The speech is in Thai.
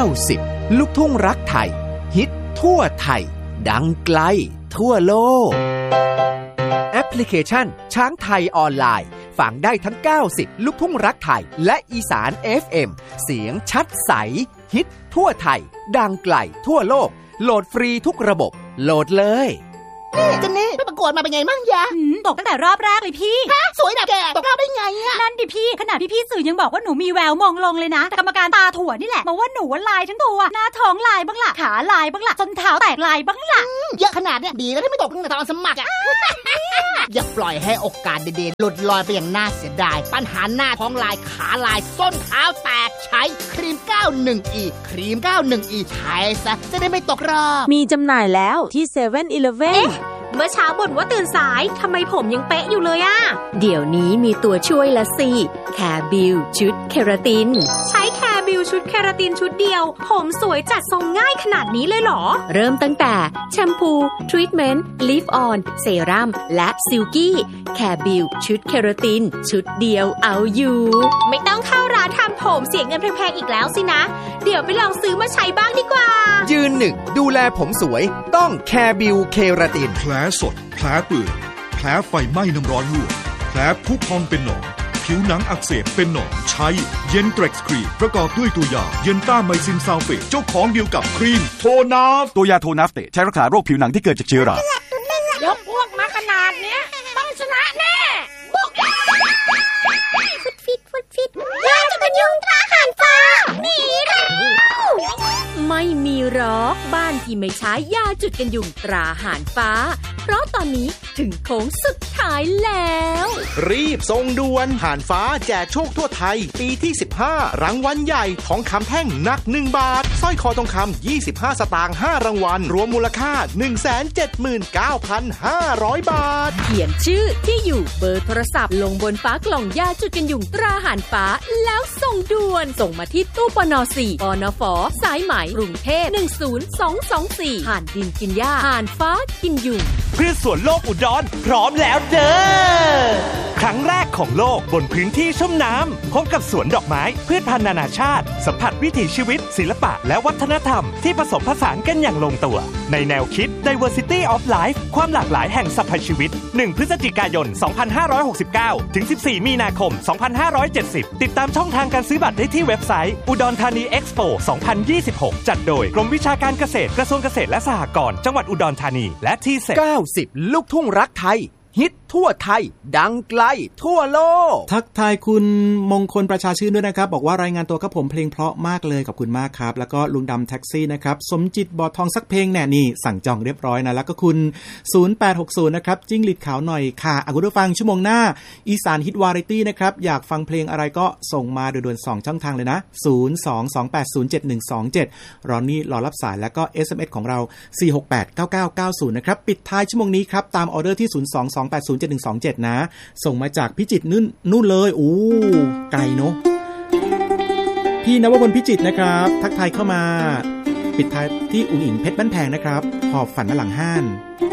90ลูกทุ่งรักไทยฮิตทั่วไทยดังไกลทั่วโลกแอปพลิเคชันช้างไทยออนไลน์ฟังได้ทั้ง90ลูกทุ่งรักไทยและอีสาน FM เสียงชัดใสฮิตทั่วไทยดังไกลทั่วโลกโหลดฟรีทุกระบบโหลดเลยจันนี่ไปประกวดมาเป็นไงมั่งยะตกตั้งแต่รอบแรกเลยพี่ฮะสวยแบบแกตกรอบได้ไงอะนั่นดิพี่ขนาดพี่สื่อยังบอกว่าหนูมีแววมองลงเลยนะแต่กรรมการตาถั่วนี่แหละบอกว่าหนูลายทั้งตัวหน้าท้องลายบ้างล่ะขาลายบ้างล่ะจนเท้าแตกลายบ้างล่ะเยอะขนาดเนี้ยดีแล้วที่ไม่ตกตั้งแต่ตอนสมัครอะอย่าปล่อยให้โอกาสเด่นๆหลุดลอยไปอย่างน่าเสียดายปัญหาหน้าท้องลายขาลายส้นเท้าแตกใช้ครีม 91E ครีม 91E ใช้ซะจะได้ไม่ตกรอบมีจำหน่ายแล้วที่ 7-Eleven เมื่อเช้าบ่นว่าตื่นสายทำไมผมยังเป๊ะอยู่เลยอะเดี๋ยวนี้มีตัวช่วยละสิแคร์บิวชุดเคราตินใช้แคร์บิวชุดเคราตินชุดเดียวผมสวยจัดทรงง่ายขนาดนี้เลยเหรอเริ่มตั้งแต่แชมพูทรีทเมนต์ลิฟออนเซรั่มและซิลกี้แคร์บิวชุดเคราตินชุดเดียวเอาอยู่ไม่ต้องเข้าร้านทำผมเสียเงินแพงๆอีกแล้วสินะเดี๋ยวไปลองซื้อมาใช้บ้างดีกว่ายืนหนึ่งดูแลผมสวยต้องแคร์บิวเคราตินแผลสดแผลเปื่อยแผลไฟไหม้น้ำร้อนลวกแผลพุพองเป็นหนองผิวหนังอักเสบเป็นหนองใช้เย็นเทร็กซ์ครีมประกอบด้วยตัวยาเย็นต้าไมซินซัลเฟตเจ้าของเดียวกับครีมโทนาฟตัวยาโทนาฟเตใช้รักษาโรคผิวหนังที่เกิดจากเชื้อรายกพวกมาขนาดเนี้ยต้องชนะแน่บุกฟิตยาจะเป็นยุงตราหันฟ้าหนีแล้วไม่มีหรอกบ้านที่ไม่ใช้ยาจุดกันยุงตราหานฟ้าเพราะตอนนี้ถึงโค้งสุดท้ายแล้วรีบส่งด่วนหานฟ้าแจกโชคทั่วไทยปีที่15รางวัลใหญ่ทองคำแท่งหนัก1บาทสร้อยคอทองคำ25สตางค์5รางวัลรวมมูลค่า 179,500 บาทเขียนชื่อที่อยู่เบอร์โทรศัพท์ลงบนฝากล่องยาจุดกันยุงตราหานฟ้าแล้วส่งด่วนส่งมาที่ตู้ปน4ปนฝสายไหมกรุงเทพ10224ห่านดินกินหญ้าห่านฟ้ากินยุงพืชสวนโลกอุดรพร้อมแล้วเด้อครั้งแรกของโลกบนพื้นที่ชุ่มน้ำพบกับสวนดอกไม้พืชพันธุ์นานาชาติสัมผัสวิถีชีวิตศิลปะและวัฒนธรรมที่ผสมผสานกันอย่างลงตัวในแนวคิด Diversity of Life ความหลากหลายแห่งสรรพชีวิต1พฤศจิกายน2569ถึง14มีนาคม2570ติดตามช่องทางการซื้อบัตรได้ที่เว็บไซต์อุดรธานีเอ็กซ์โป2026จัดโดยกรมวิชาการเกษตรกระทรวงเกษตรและสหกรณ์จังหวัดอุดรธานีและที่เซ็ต 90ลูกทุ่งรักไทยฮิตทั่วไทยดังไกลทั่วโลกทักทายคุณมงคลประชาชื่นด้วยนะครับบอกว่ารายงานตัวครับผมเพลงเพราะมากเลยขอบคุณมากครับแล้วก็ลุงดำแท็กซี่นะครับสมจิตบอดทองสักเพลงแน่นี่สั่งจองเรียบร้อยนะแล้วก็คุณ0860นะครับจิ้งหรีดขาวหน่อยค่ะคุณผู้ฟังชั่วโมงหน้าอีสานฮิตวาไรตี้นะครับอยากฟังเพลงอะไรก็ส่งมาด่วนๆ2ช่องทางเลยนะ022807127รอนี่รอรับสายแล้วก็ SMS ของเรา4689990นะครับปิดท้ายชั่วโมงนี้ครับตามออเดอร์ที่022807127นะส่งมาจากพิจิตรนู่นเลยไกลเนาะพี่นวพลพิจิตรนะครับทักทายเข้ามาปิดท้ายที่อุ๋งอิงเพชรบ้านแพงนะครับหอบฝันมาหลังห้าน